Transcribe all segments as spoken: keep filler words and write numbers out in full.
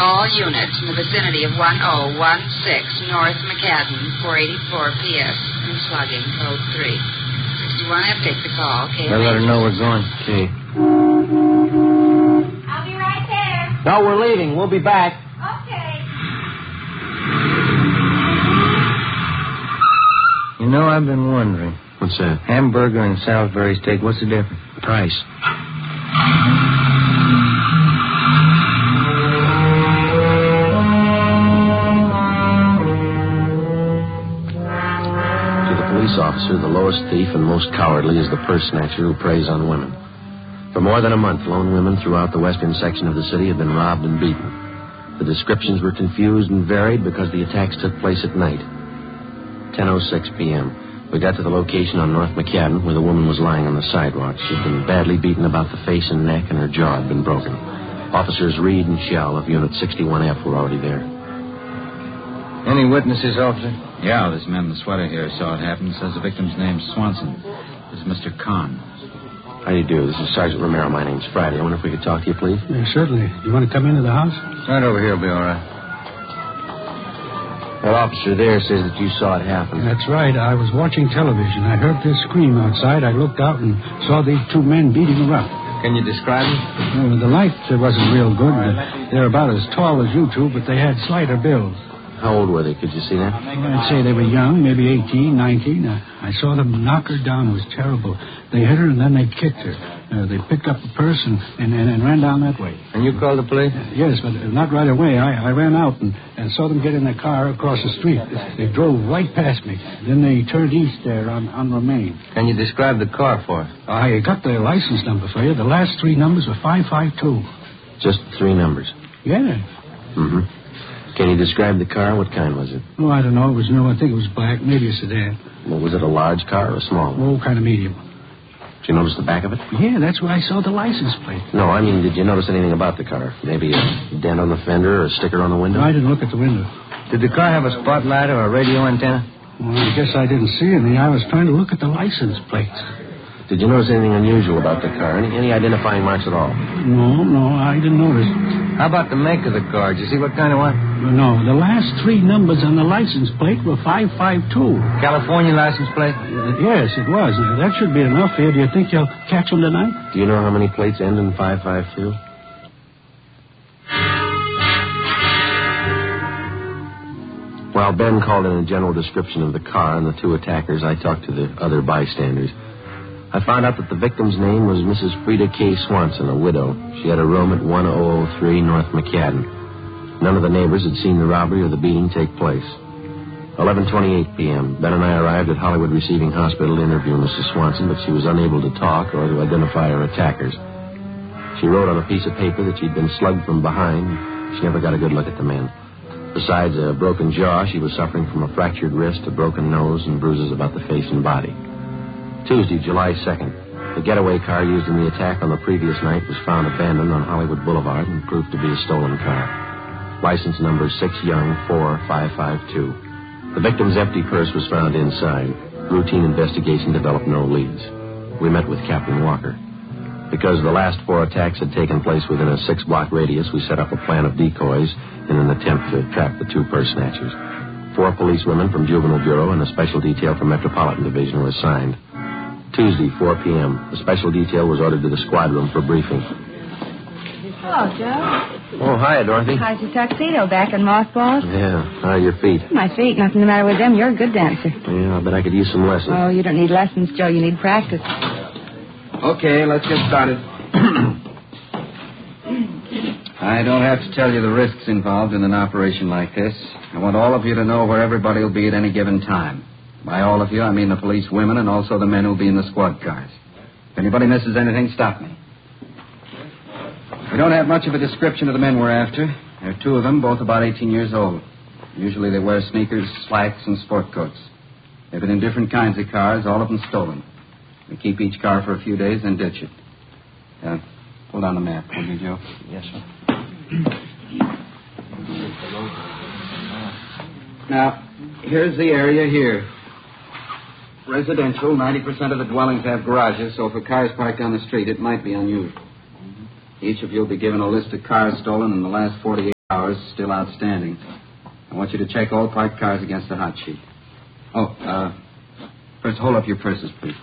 All units in the vicinity of one oh one six North McCadden, four eighty-four P S And slugging, code three. sixty-one F, take the call. Okay. Better let her know we're going. Okay. I'll be right there. No, we're leaving. We'll be back. Okay. You know, I've been wondering. What's that? Hamburger and Salisbury steak, what's the difference? Price. Police officer, the lowest thief and most cowardly is the purse snatcher who preys on women. For more than a month, lone women throughout the western section of the city have been robbed and beaten. The descriptions were confused and varied because the attacks took place at night. ten oh six p.m. We got to the location on North McCadden where the woman was lying on the sidewalk. She'd been badly beaten about the face and neck, and her jaw had been broken. Officers Reed and Shell of Unit sixty-one F were already there. Any witnesses, officer? Yeah, this man in the sweater here saw it happen. Says the victim's name's Swanson. This is Mister Kahn. How do you do? This is Sergeant Romero. My name's Friday. I wonder if we could talk to you, please. Yeah, certainly. You want to come into the house? Right over here will be all right. That officer there says that you saw it happen. That's right. I was watching television. I heard this scream outside. I looked out and saw these two men beating her up. Can you describe them? Uh, the light uh, wasn't real good. They're about as tall as you two, but they had slighter builds. How old were they? Could you see that? I'd say they were young, maybe eighteen, nineteen. Uh, I saw them knock her down. It was terrible. They hit her and then they kicked her. Uh, they picked up the purse and, and, and, and ran down that way. And you called the police? Uh, yes, but not right away. I, I ran out and, and saw them get in their car across the street. They drove right past me. Then they turned east there on, on Romaine. Can you describe the car for us? I got the license number for you. The last three numbers were five five two. Just three numbers? Yeah. Mm-hmm. Can you describe the car? What kind was it? Oh, I don't know. It was new. I think it was black. Maybe a sedan. Well, was it a large car or a small one? Oh, kind of medium. Did you notice the back of it? Yeah, that's where I saw the license plate. No, I mean, did you notice anything about the car? Maybe a dent on the fender or a sticker on the window? No, I didn't look at the window. Did the car have a spotlight or a radio antenna? Well, I guess I didn't see any. I was trying to look at the license plates. Did you notice anything unusual about the car? Any, any identifying marks at all? No, no, I didn't notice. How about the make of the car? Did you see what kind of one? No, the last three numbers on the license plate were five five two. California license plate? Uh, yes, it was. Uh, that should be enough here. Do you think you'll catch them tonight? Do you know how many plates end in five five two? While Ben called in a general description of the car and the two attackers, I talked to the other bystanders. I found out that the victim's name was Missus Frida K. Swanson, a widow. She had a room at one oh oh three North McCadden. None of the neighbors had seen the robbery or the beating take place. eleven twenty-eight p.m. Ben and I arrived at Hollywood Receiving Hospital to interview Missus Swanson, but she was unable to talk or to identify her attackers. She wrote on a piece of paper that she'd been slugged from behind. She never got a good look at the men. Besides a broken jaw, she was suffering from a fractured wrist, a broken nose, and bruises about the face and body. Tuesday, July second, the getaway car used in the attack on the previous night was found abandoned on Hollywood Boulevard and proved to be a stolen car. License number six Young four five five two. The victim's empty purse was found inside. Routine investigation developed no leads. We met with Captain Walker. Because the last four attacks had taken place within a six-block radius, we set up a plan of decoys in an attempt to trap the two purse snatchers. Four policewomen from Juvenile Bureau and a special detail from Metropolitan Division were assigned. Tuesday, four p.m., a special detail was ordered to the squad room for briefing. Hello, Joe. Oh, hi, Dorothy. How's your tuxedo? Back in mothballs? Yeah, how are your feet? My feet. Nothing the matter with them. You're a good dancer. Yeah, I bet I could use some lessons. Oh, you don't need lessons, Joe. You need practice. Okay, let's get started. I don't have to tell you the risks involved in an operation like this. I want all of you to know where everybody will be at any given time. By all of you, I mean the police women and also the men who'll be in the squad cars. If anybody misses anything, stop me. We don't have much of a description of the men we're after. There are two of them, both about eighteen years old. Usually they wear sneakers, slacks, and sport coats. They've been in different kinds of cars, all of them stolen. We keep each car for a few days, then ditch it. Uh, pull down the map, will you, Joe? Yes, sir. Now, here's the area here. Residential, ninety percent of the dwellings have garages, so if a car is parked on the street, it might be unusual. Each of you will be given a list of cars stolen in the last forty-eight hours still outstanding. I want you to check all parked cars against the hot sheet. Oh, uh, first hold up your purses, please.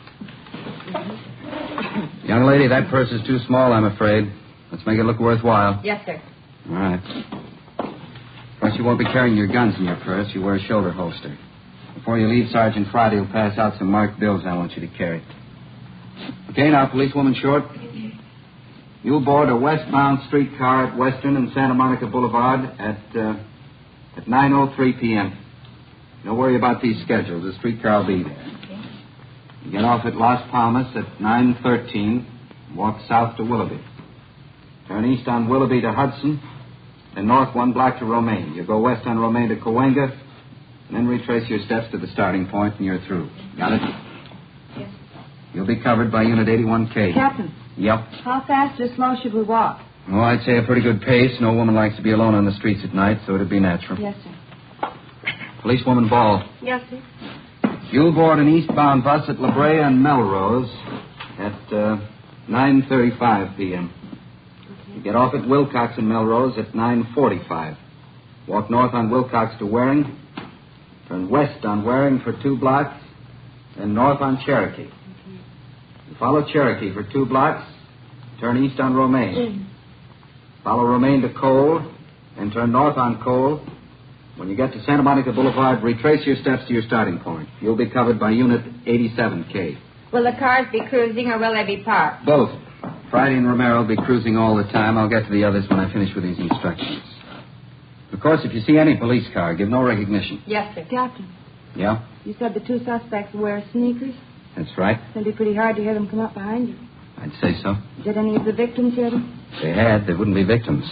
Young lady, that purse is too small, I'm afraid. Let's make it look worthwhile. Yes, sir. All right. Of course, you won't be carrying your guns in your purse. You wear a shoulder holster. Before you leave, Sergeant Friday will pass out some marked bills I want you to carry. Okay, now, policewoman Short. You'll board a westbound streetcar at Western and Santa Monica Boulevard at uh, at nine oh three p.m. Don't worry about these schedules. The streetcar will be there. You get off at Las Palmas at nine thirteen. Walk south to Willoughby. Turn east on Willoughby to Hudson, then north one block to Romaine. You go west on Romaine to Cahuenga, and then retrace your steps to the starting point, and you're through. Got it? Yes. You'll be covered by Unit eighty-one K. Captain. Yep. How fast or slow should we walk? Oh, I'd say a pretty good pace. No woman likes to be alone on the streets at night, so it'd be natural. Yes, sir. Policewoman Ball. Yes, sir. You'll board an eastbound bus at La Brea and Melrose at uh, nine thirty-five p.m. Okay. You get off at Wilcox and Melrose at nine forty-five. Walk north on Wilcox to Waring. Turn west on Waring for two blocks, then north on Cherokee. Okay. You follow Cherokee for two blocks, turn east on Romaine. Mm. Follow Romaine to Cole, and turn north on Cole. When you get to Santa Monica Boulevard, retrace your steps to your starting point. You'll be covered by Unit eighty-seven K. Will the cars be cruising or will they be parked? Both. Friday and Romero will be cruising all the time. I'll get to the others when I finish with these instructions. Of course, if you see any police car, give no recognition. Yes, sir. Captain. Yeah? You said the two suspects wear sneakers? That's right. It'd be pretty hard to hear them come up behind you. I'd say so. Did any of the victims hear them? If they had, they wouldn't be victims.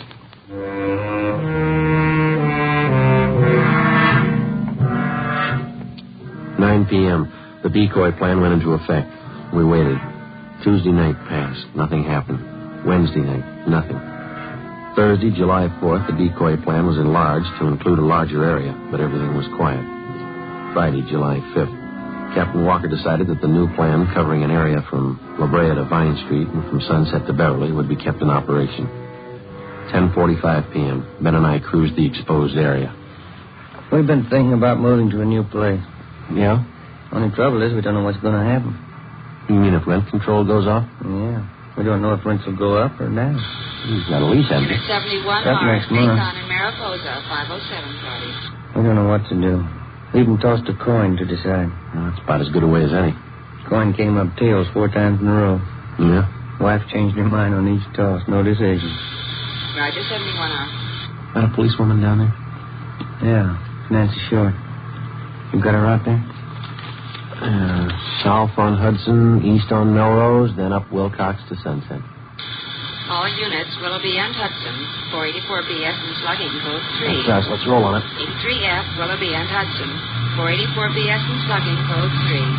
nine p.m. The decoy plan went into effect. We waited. Tuesday night passed. Nothing happened. Wednesday night, nothing. Thursday, July fourth, the decoy plan was enlarged to include a larger area, but everything was quiet. Friday, July fifth, Captain Walker decided that the new plan covering an area from La Brea to Vine Street and from Sunset to Beverly would be kept in operation. ten forty-five p.m., Ben and I cruised the exposed area. We've been thinking about moving to a new place. Yeah? Only trouble is we don't know what's going to happen. You mean if rent control goes off? Yeah. We don't know if rents will go up or down. He's got a lease, hasn't he? seventy-one That's Mars, next month. Macon and Mariposa, five oh seven party. We don't know what to do. We even tossed a coin to decide. Well, that's about as good a way as any. Coin came up tails four times in a row. Yeah? Wife changed her mind on each toss. No decision. Roger, seventy-one R. Got a policewoman down there? Yeah, Nancy Short. You got her out there? Uh, south on Hudson, east on Melrose, then up Wilcox to Sunset. All units, Willoughby and Hudson, four eighty-four B S and Slugging, code three. That's us. Let's roll on it. eighty-three F, Willoughby and Hudson, four eighty-four B S and Slugging, code three.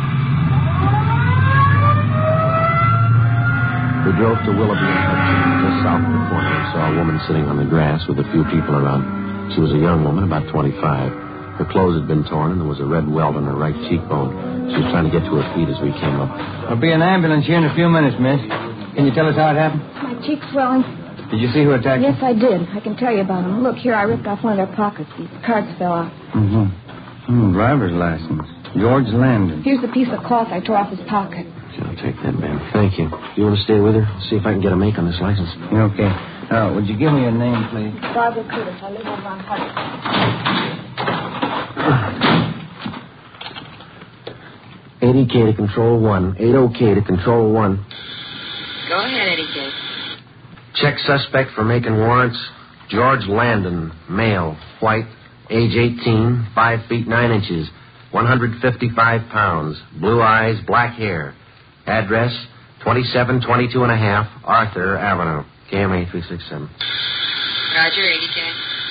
We drove to Willoughby and Hudson, just south of the corner. We saw a woman sitting on the grass with a few people around. She was a young woman, about twenty-five. Her clothes had been torn, and there was a red welt on her right cheekbone. She was trying to get to her feet as we came up. There'll be an ambulance here in a few minutes, miss. Can you tell us how it happened? My cheek's swelling. Did you see who attacked Yes, I did. I can tell you about them. Look, here, I ripped off one of their pockets. These cards fell out. you? Mm-hmm. Mm, driver's license. George Landon. Here's the piece of cloth I tore off his pocket. I'll take that, ma'am. Thank you. Do you want to stay with her? I'll see if I can get a make on this license. Okay. Now, would you give me your name, please? Barbara Curtis. I live over on Hudson. eighty K to control one. eighty K to control one. Go ahead, Eddie K. Check suspect for making warrants. George Landon, male, white, age eighteen, five feet nine inches, one hundred fifty-five pounds, blue eyes, black hair. Address, twenty-seven twenty-two and a half, Arthur Avenue, K M A three six seven. Roger, eighty K.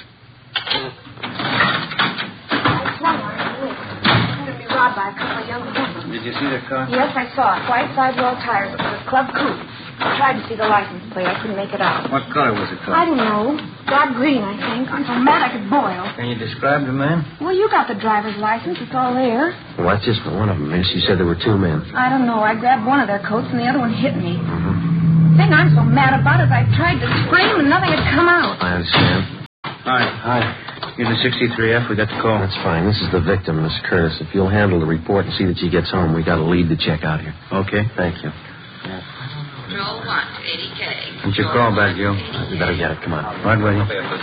Robbed by a couple of young women. Did you see the car? Yes, I saw it. White sidewall tires. It was a club coupe. I tried to see the license plate. I couldn't make it out. What color was it, I don't know. Dark green, I think. I'm so mad I could boil. Can you describe the man? Well, you got the driver's license. It's all there. Well, that's just one of them, miss. You said there were two men. I don't know. I grabbed one of their coats and the other one hit me. Mm-hmm. The thing I'm so mad about is I tried to scream and nothing had come out. I understand. Hi. Hi. You're the sixty-three F. We got the call. That's fine. This is the victim, Miss Curtis. If you'll handle the report and see that she gets home, we got a lead to check out here. Okay. Thank you. Control one to eighty K. What's your call back, Joe? Uh, we better get it. Come on. Right with you.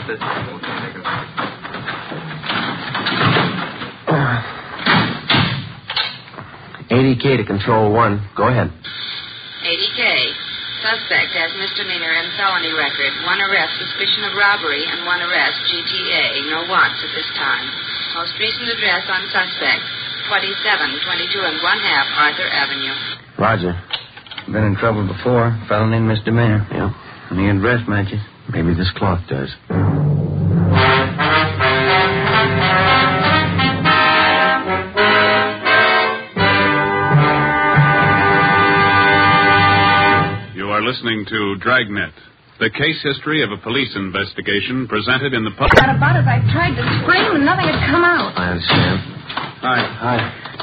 eighty K to control one. Go ahead. eighty K. Suspect has misdemeanor and felony record. One arrest, suspicion of robbery, and one arrest, G T A. No wants at this time. Most recent address on suspect, twenty-seven twenty-two and one half Arthur Avenue. Roger. Been in trouble before. Felony and misdemeanor. Yeah. And the address matches. Maybe this clock does. You are listening to Dragnet, the case history of a police investigation presented in the public. Got about it. I tried to scream and nothing had come out. I understand. Hi. Hi.